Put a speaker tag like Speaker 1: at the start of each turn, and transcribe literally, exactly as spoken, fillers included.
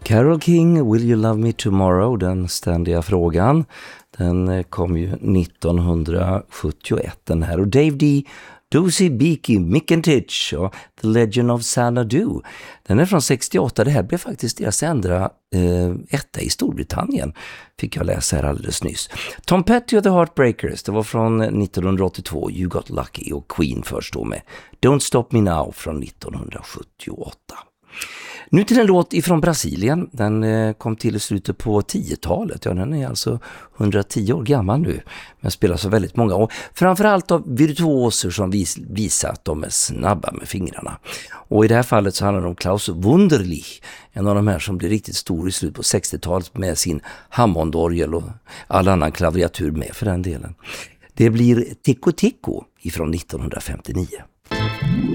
Speaker 1: Carole King, Will You Love Me Tomorrow, den ständiga frågan. Den kom ju nittonhundrasjuttioett den här. Och Dave D. Dozy Beaky Mickentich och The Legend of Xanadu. Den är från sextioåtta. Det här blev faktiskt deras andra eh, etta i Storbritannien. Fick jag läsa här alldeles nyss. Tom Petty och The Heartbreakers. Det var från nittonhundraåttiotvå. You Got Lucky. Och Queen först då med Don't Stop Me Now från nittonhundrasjuttioåtta. Nu till en låt ifrån Brasilien. Den eh, kom till i slutet på tiotalet. Ja, den är alltså hundratio år gammal nu. Men spelar så väldigt många år. Framförallt av virtuoser som vis, visar att de är snabba med fingrarna. Och i det här fallet så handlar det om Klaus Wunderlich. En av de här som blev riktigt stor i slutet på sextiotalet med sin Hammondorgel och all annan klaviatur med för den delen. Det blir Tico Tico ifrån nittonhundrafemtionio.